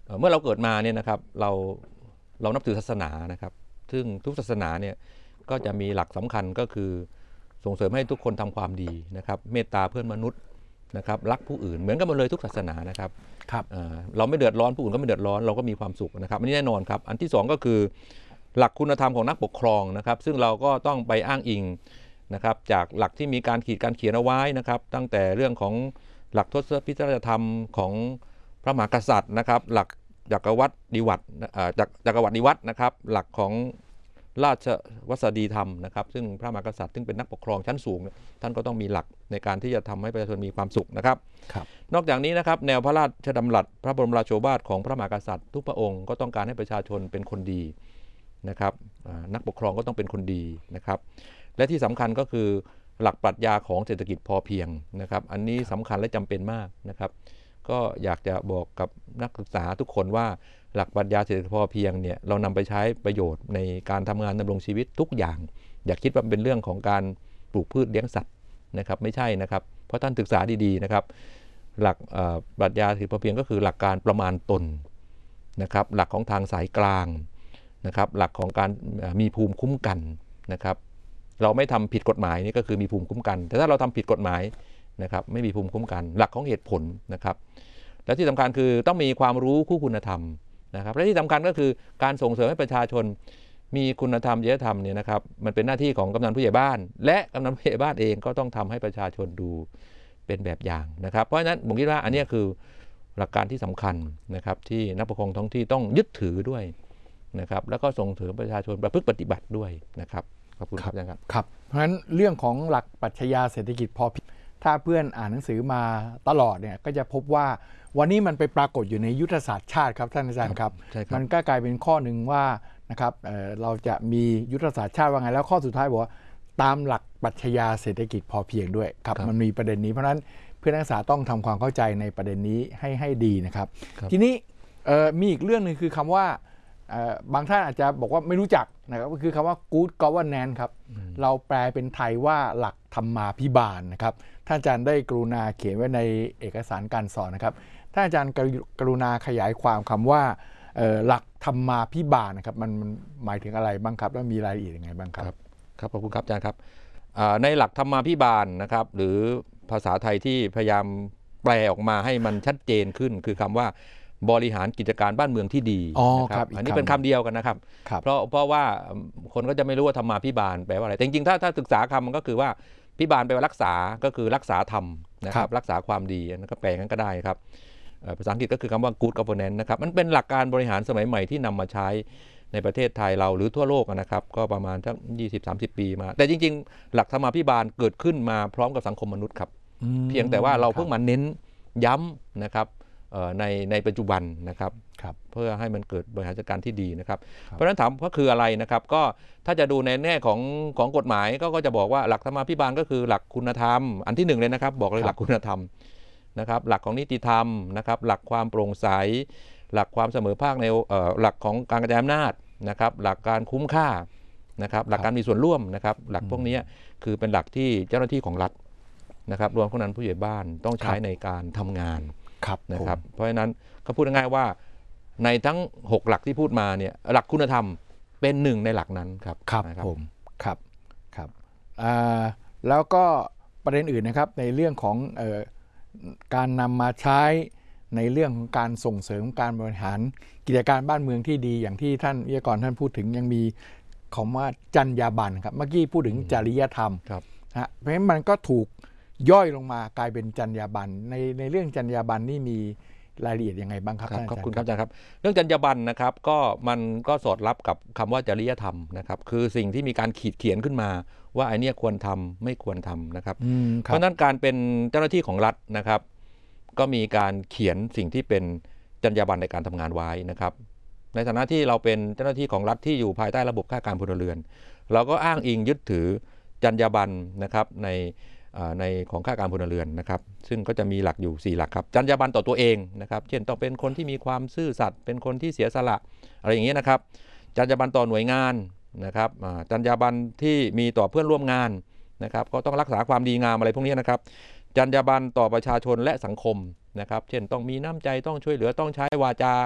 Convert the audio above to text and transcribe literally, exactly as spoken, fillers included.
เมื่อเราเกิดมาเนี่ยนะครับเราเรานับถือศาสนานะครับซึ่งทุกศาสนาเนี่ยก็จะมีหลักสำคัญก็คือส่งเสริมให้ทุกคนทำความดีนะครับเมตตาเพื่อนมนุษย์นะครับรักผู้อื่นเหมือนกันหมดเลยทุกศาสนานะครับครับเราไม่เดือดร้อนผู้อื่นก็ไม่เดือดร้อนเราก็มีความสุขนะครับอันนี้แน่นอนครับอันที่สองก็คือหลักคุณธรรมของนักปกครองนะครับซึ่งเราก็ต้องไปอ้างอิงนะครับจากหลักที่มีการขีดการเขียนเอาไว้นะครับตั้งแต่เรื่องของหลักทศพิธราชธรรมของพระมหากษัตริย์นะครับหลักจักรวรรดิวัตรจากจักรวรรดิวัตรนะครับหลักของราชวสดีธรรมนะครับซึ่งพระมหากษัตริย์ซึ่งเป็นนักปกครองชั้นสูงท่านก็ต้องมีหลักในการที่จะทำให้ประชาชนมีความสุขนะครับนอกจากนี้นะครับแนวพระราชดำรัสพระบรมราโชวาทของพระมหากษัตริย์ทุกพระองค์ก็ต้องการให้ประชาชนเป็นคนดีนะครับนักปกครองก็ต้องเป็นคนดีนะครับและที่สำคัญก็คือหลักปรัชญาของเศรษฐกิจพอเพียงนะครับอันนี้สำคัญและจำเป็นมากนะครับก็อยากจะบอกกับนักศึกษาทุกคนว่าหลักปรัชญาเศรษฐกิจพอเพียงเนี่ยเรานำไปใช้ประโยชน์ในการทำงานดำรงชีวิตทุกอย่างอย่าคิดว่าเป็นเรื่องของการปลูกพืชเลี้ยงสัตว์นะครับไม่ใช่นะครับเพราะท่านศึกษาดีๆนะครับหลักปรัชญาเศรษฐกิจพอเพียงก็คือหลักการประมาณตนนะครับหลักของทางสายกลางนะครับหลักของการมีภูมิคุ้มกันนะครับเราไม่ทำผิดกฎหมายนี่ก็คือมีภูมิคุ้มกันแต่ถ้าเราทำผิดกฎหมายนะครับไม่มีภูมิคุ้มกันหลักของเหตุผลนะครับและที่สำคัญคือต้องมีความรู้คู่คุณธรรมนะครับและที่สำคัญก็คือการส่งเสริมให้ประชาชนมีคุณธรรมจริยธรรมเนี่ยนะครับมันเป็นหน้าที่ของกำนันผู้ใหญ่บ้านและกำนันผู้ใหญ่บ้านเองก็ต้องทำให้ประชาชนดูเป็นแบบอย่างนะครับเพราะฉะนั้นผมคิดว่าอันนี้คือหลักการที่สำคัญนะครับที่นักปกครองท้องที่ต้องยึดถือด้วยนะครับแล้วก็ส่งเสริมประชาชนประพฤติปฏิบัติด้วยนะครับขอบคุณครับอาจารย์ครับครับเพราะฉะนั้นเรื่องของหลักปรัชญาเศรษฐกิจพอเพียงถ้าเพื่อนอ่านหนังสือมาตลอดเนี่ยก็จะพบว่าวันนี้มันไปปรากฏอยู่ในยุทธศาสตร์ชาติครับท่านอาจารย์ครับมันก็กลายเป็นข้อหนึ่งว่านะครับ เ, เราจะมียุทธศาสตร์ชาติว่าไงแล้วข้อสุดท้ายบอกว่าตามหลักปรัชญาเศรษฐกิจพอเพียงด้วยครับมันมีประเด็นนี้เพราะฉะนั้นเพื่อนนักศึกษาต้องทำความเข้าใจในประเด็นนี้ให้ให้ดีนะครับทีนี้มีอีกเรื่องนึงคือคำว่าบางท่านอาจจะบอกว่าไม่รู้จักนะครับก็คือคำว่า good governance ครับเราแปลเป็นไทยว่าหลักธรรมาภิบาลนะครับท่านอาจารย์ได้กรุณาเขียนไว้ในเอกสารการสอนนะครับท่านอาจารย์กรุณาขยายความคำว่าหลักธรรมาภิบาลนะครับมันหมายถึงอะไรบ้างครับแล้วมีรายละเอียดยังไงบ้างครับครับขอบคุณครับอาจารย์ครับในหลักธรรมาภิบาลนะครับหรือภาษาไทยที่พยายามแปลออกมาให้มันชัดเจนขึ้นคือคำว่าบริหารกิจการบ้านเมืองที่ดีนะครับอันนี้เป็นคำเดียวกันนะครับเพราะเพราะว่าคนก็จะไม่รู้ว่าธรรมาภิบาลแปลว่าอะไรแต่จริงๆถ้าถ้าศึกษาคำมันก็คือว่าภิบาลแปลว่ารักษาก็คือรักษาธรรมนะครับรักษาความดีนั่นก็แปลงั้นก็ได้ครับภาษาอังกฤษก็คือคำว่า good governance นะครับมันเป็นหลักการบริหารสมัยใหม่ที่นำมาใช้ในประเทศไทยเราหรือทั่วโลกนะครับก็ประมาณสัก ยี่สิบถึงสามสิบ ปีมาแต่จริงๆหลักธรรมาภิบาลเกิดขึ้นมาพร้อมกับสังคมมนุษย์ครับเพียงแต่ว่าเราเพิ่งมาเน้นย้ำนะครับในในปัจจุบันนะครับเพื่อให้มันเกิดบริหารจัดการที่ดีนะครับเพราะฉะนั้นถามก็คืออะไรนะครับก็ถ้าจะดูในแง่ของของกฎหมายก็ก็จะบอกว่าหลักธรรมาภิบาลก็คือหลักคุณธรรมอันที่หนึ่งเลยนะครับบอกเลยหลักคุณธรรมนะครับหลักของนิติธรรมนะครับหลักความโปร่งใสหลักความเสมอภาคในหลักของการกระจายอำนาจนะครับหลักการคุ้มค่านะครับหลักการมีส่วนร่วมนะครับหลักพวกนี้คือเป็นหลักที่เจ้าหน้าที่ของรัฐนะครับรวมกำนันผู้ใหญ่บ้านต้องใช้ในการทำงานนะครับเพราะฉะนั้นก็พูดง่ายๆว่าในทั้งหกหลักที่พูดมาเนี่ยหลักคุณธรรมเป็นหนึ่งในหลักนั้นครับครับผมครับครับแล้วก็ประเด็นอื่นนะครับในเรื่องของเอ่อการนำมาใช้ในเรื่องของการส่งเสริมการบริหารกิจการบ้านเมืองที่ดีอย่างที่ท่านวิทยากรท่านพูดถึงยังมีคำว่าจรรยาบรรณครับเมื่อกี้พูดถึงจริยธรรมนะเพราะฉะนั้นมันก็ถูกย่อยลงมากลายเป็นจรรยาบรรณในในเรื่องจรรยาบรรณนี่มีรายละเอียดยังไงบ้างครับขอบคุณครับอาจารย์ครับเรื่องจรรยาบรรณนะครับก็มันก็สอดรับกับคำว่าจริยธรรมนะครับคือสิ่งที่มีการขีดเขียนขึ้นมาว่าไอ้นี่ควรทำไม่ควรทำนะครับเพราะนั้นการเป็นเจ้าหน้าที่ของรัฐนะครับก็มีการเขียนสิ่งที่เป็นจรรยาบรรณในการทำงานไว้นะครับในฐานะที่เราเป็นเจ้าหน้าที่ของรัฐที่อยู่ภายใต้ระบบข้าราชการพลเรือนเราก็อ้างอิงยึดถือจรรยาบรรณนะครับในในของข้าราชการพลเรือนนะครับซึ่งก็จะมีหลักอยู่สี่หลักครับจรรยาบรรณต่อตัวเองนะครับเช่นต้องเป็นคนที่มีความซื่อสัตย์เป็นคนที่เสียสละอะไรอย่างเงี้ยนะครับจรรยาบรรณต่อหน่วยงานนะครับจรรยาบรรณที่มีต่อเพื่อนร่วมงานนะครับก็ต้องรักษาความดีงามอะไรพวกนี้นะครับจรรยาบรรณต่อประชาชนและสังคมนะครับเช่นต้องมีน้ำใจต้องช่วยเหลือต้องใช้วาจา